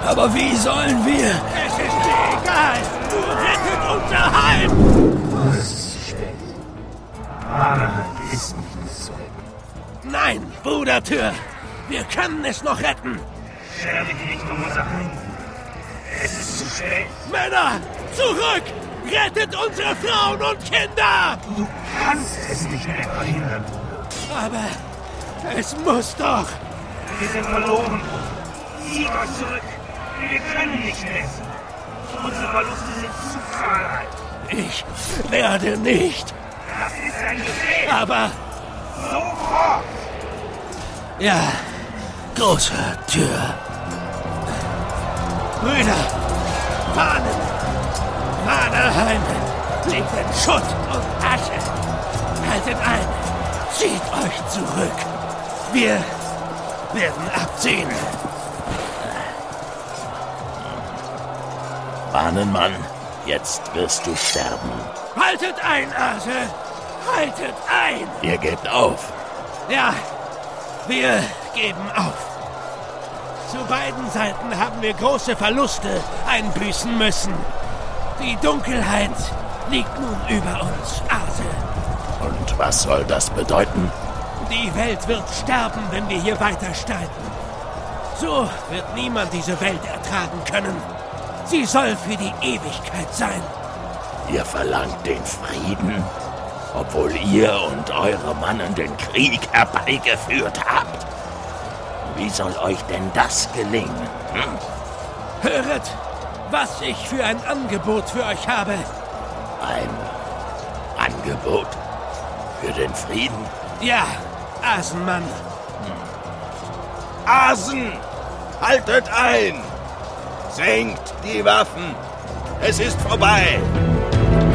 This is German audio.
Aber wie sollen wir? Es ist mir egal. Nur rettet unser Heim. Es ist spät. Wahrheit ist nicht zu retten. Nein, Brudertür. Wir können es noch retten. Sterbe nicht um unser Heim. Es ist zu spät. Männer, zurück! Rettet unsere Frauen und Kinder! Du kannst es nicht mehr verhindern. Aber es muss doch. Wir sind verloren. Zieht euch zurück. Wir können nicht mehr. Unsere Verluste sind zu zahlreich. Ich werde nicht. Das ist ein Befehl. Aber Sofort. ja, große Tür. Brüder, Fahnen, Vaterheim, liegt in Schutt und Asche. Haltet ein, zieht euch zurück. Wir werden abziehen. Bahnenmann, jetzt wirst du sterben. Haltet ein, Ase! Haltet ein! Ihr gebt auf. Ja, wir geben auf. Zu beiden Seiten haben wir große Verluste einbüßen müssen. Die Dunkelheit liegt nun über uns, Ase. Und was soll das bedeuten? Die Welt wird sterben, wenn wir hier weiter streiten. So wird niemand diese Welt ertragen können. Sie soll für die Ewigkeit sein. Ihr verlangt den Frieden, obwohl ihr und eure Mannen den Krieg herbeigeführt habt. Wie soll euch denn das gelingen? Höret, was ich für ein Angebot für euch habe. Ein Angebot für den Frieden? Ja, Asenmann. Asen! Haltet ein! Senkt die Waffen! Es ist vorbei!